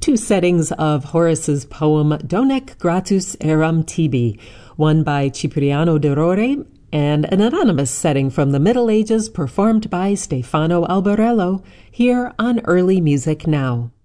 two settings of Horace's poem Donec gratus eram tibi, one by Cipriano de Rore, and an anonymous setting from the Middle Ages performed by Stefano Albarello, here on Early Music Now.